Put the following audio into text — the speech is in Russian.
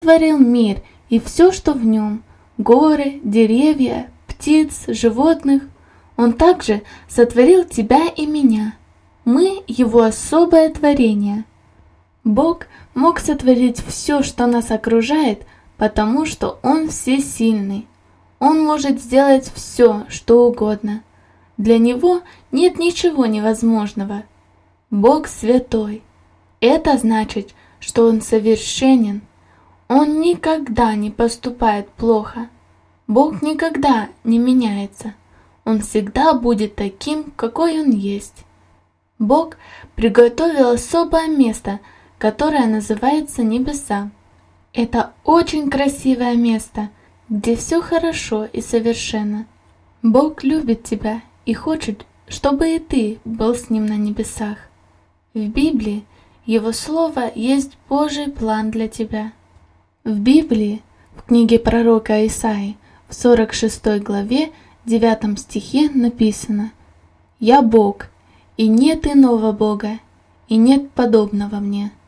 творил мир и все, что в нем, горы, деревья, птиц, животных. Он также сотворил тебя и меня. Мы Его особое творение. Бог мог сотворить все, что нас окружает, потому что Он всесильный. Он может сделать все, что угодно. Для Него нет ничего невозможного. Бог святой. Это значит, что Он совершенен. Он никогда не поступает плохо. Бог никогда не меняется. Он всегда будет таким, какой Он есть. Бог приготовил особое место, которое называется небеса. Это очень красивое место, где все хорошо и совершенно. Бог любит тебя и хочет, чтобы и ты был с Ним на небесах. В Библии Его Слово есть Божий план для тебя. В Библии, в книге пророка Исаии, в 46 главе, 9 стихе написано: «Я Бог, и нет иного Бога, и нет подобного мне».